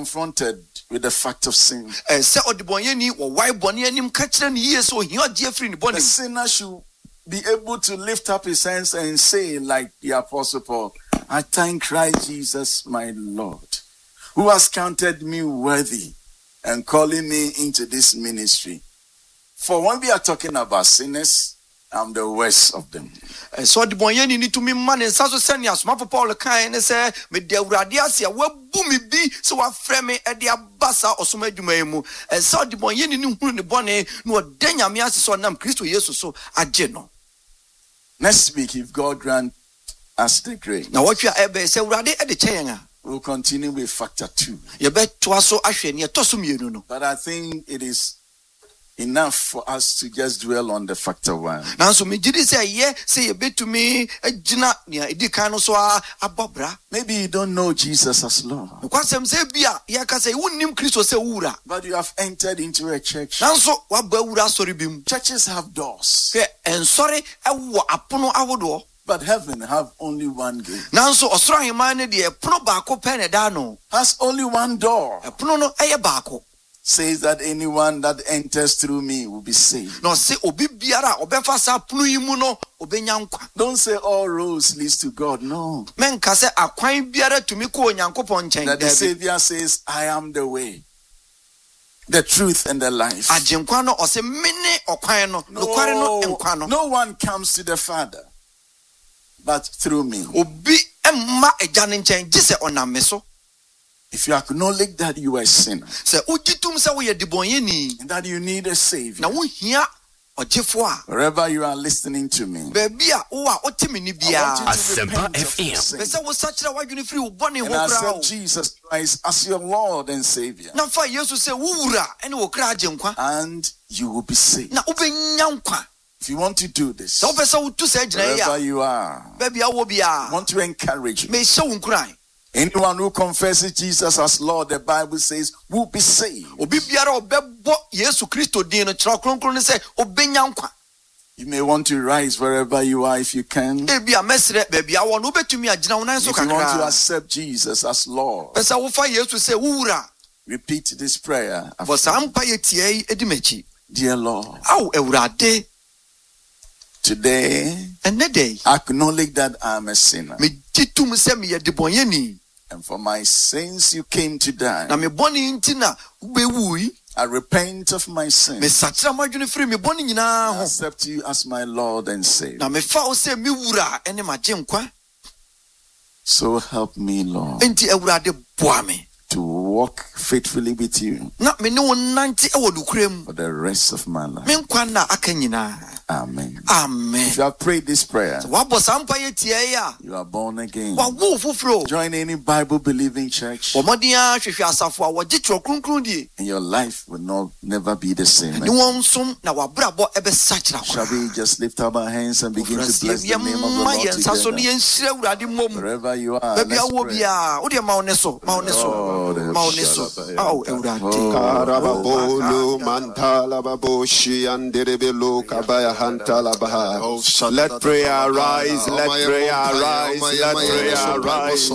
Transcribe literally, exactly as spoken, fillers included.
confronted with the fact of sin. The sinner should be able to lift up his hands and say, like the Apostle Paul, I thank Christ Jesus, my Lord, who has counted me worthy and calling me into this ministry. For when we are talking about sinners, I'm the worst of them. So the boy need to me man and so send ya small Paul kind and say me de radiasia we bumi bi so wa frame e de abasa osoma dwumaimu and so the boy ni hu ne bone no denya me ase so nam Kristo Jesus so age no. Next week, if God grant us the grace, now what you are ebe say urade e de chen ya we'll continue with factor two. You bet to so ahwe ne to so mienu no. But I think it is enough for us to just dwell on the factor one. Now, so me did say, yeah, say a bit to me, a jina, yeah, it kind of so a bobra. Maybe you don't know Jesus as Lord. Because some say, Bia, yeah, can say, wouldn't him Christo say, Ura. But you have entered into a church. Now, so what Bura sorry bim. Churches have doors. Yeah, and sorry, I wa upon our door. But heaven have only one gate. Now, so Australian man, the Probaco Penedano has only one door. A prono a bako. Says that anyone that enters through me will be saved. No say obi biara obefasa punu yimu no obenyankwa. Don't say all roads leads to God. No. Men ka say akwan biara tumi ko onyankopon nchen. That the Savior says, I am the way, the truth and the life. Ajenkwa no o say mene okwan no nokware no enkwa no. No one comes to the Father but through me. Obi emma eja ne nchen gise onam me so. If you acknowledge that you are a sinner, say ujitum say we debonyeni, and that you need a savior, na wo hia ojefo a wherever you are listening to me, baby a wo a otimi ni bia Asempa F M. Say wo sachira wadwene free wo bone ho kra. Accept Jesus Christ as your Lord and Savior. Na fa Jesus say wo wura ene wo kra agenkwa, and you will be saved. Na ubenya nkwa. If you want to do this, wherever you are, baby I will be a want to encourage you. May so cry. Anyone who confesses Jesus as Lord, the Bible says, will be saved. You may want to rise wherever you are if you can. If you want to accept Jesus as Lord, repeat this prayer. Dear Lord, today, acknowledge that I am a sinner. And for my sins you came to die. I repent of my sins. I accept you as my Lord and Savior. So help me, Lord, to walk faithfully with you for the rest of my life. Amen. Amen. If you have prayed this prayer, you are born again. Join any Bible believing church, and your life will not never be the same. Shall we just lift up our hands and begin to bless the name of the Lord together? Wherever you are, let's pray. Let prayer arise, let prayer arise, let prayer arise.